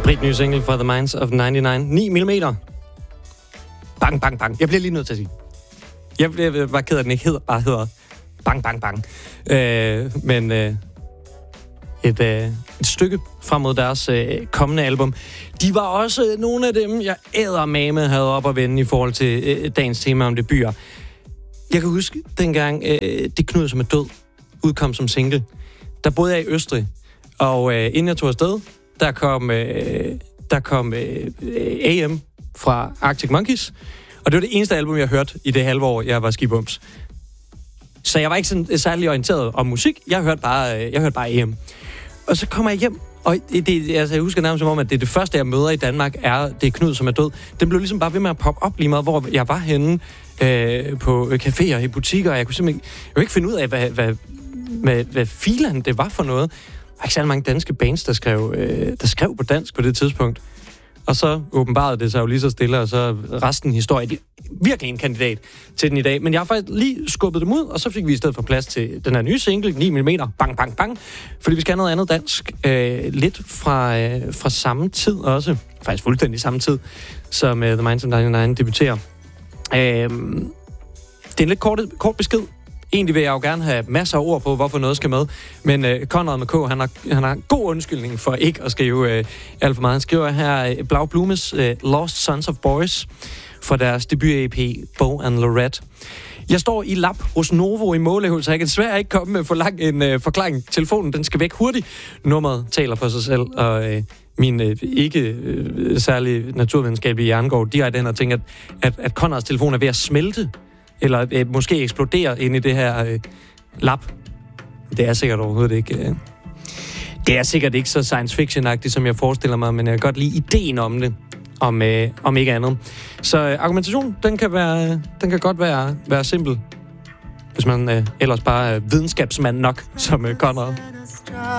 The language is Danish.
Sprit ny single fra The Minds of 99. 9 mm. Bang, bang, bang. Jeg bliver lige nødt til at sige. Jeg bliver bare ked af, at den ikke hedder bang, bang, bang. Men et stykke frem mod deres kommende album. De var også nogle af dem, jeg eddermame havde op at vende i forhold til dagens tema om debuter. Jeg kan huske dengang Det Knud som er død udkom som single. Der boede jeg i Østrig, og inden jeg tog afsted, der kom AM fra Arctic Monkeys, og det var det eneste album, jeg hørte i det halve år, jeg var skibums. Så jeg var ikke sådan særlig orienteret om musik. Jeg hørte bare AM. Og så kommer jeg hjem, og jeg husker nærmest som om, at det første, jeg møder i Danmark, er Det Knud som er død. Den blev ligesom bare ved med at poppe op lige meget, hvor jeg var henne på caféer, i butikker, og jeg kunne ikke finde ud af, hvad filen det var for noget. Der var ikke særlig mange danske bands, der skrev på dansk på det tidspunkt. Og så åbenbarede det sig jo lige så stille, og så resten historie. Det er virkelig en kandidat til den i dag. Men jeg har faktisk lige skubbet dem ud, og så fik vi i stedet for plads til den her nye single, 9 mm, bang, bang, bang. Fordi vi skal have noget andet dansk. Lidt fra samme tid også. Faktisk fuldstændig samme tid, som The Minds of 99 debuterer. Det er en lidt kort besked. Egentlig vil jeg jo gerne have masser af ord på, hvorfor noget skal med. Men Conrad med K, han har en god undskyldning for ikke at skrive alt for meget. Han skriver her Blau Blumes Lost Sons of Boys for deres debut-EP Bo and Lorette. Jeg står i lab hos Novo i Målehul, så jeg kan desværre ikke komme med for lang en forklaring. Telefonen, den skal væk hurtigt. Nummeret taler for sig selv, og min ikke særlig naturvidenskabelige hjerne går direkte hen og tænker, at Conrads telefon er ved at smelte, eller måske eksplodere ind i det her lab. Det er sikkert overhovedet ikke. Det er sikkert ikke så science fiction-agtigt, som jeg forestiller mig, men jeg kan godt lide ideen om det, om ikke andet. Så argumentation, den kan godt være simpel, hvis man ellers bare er videnskabsmand nok, som Conrad.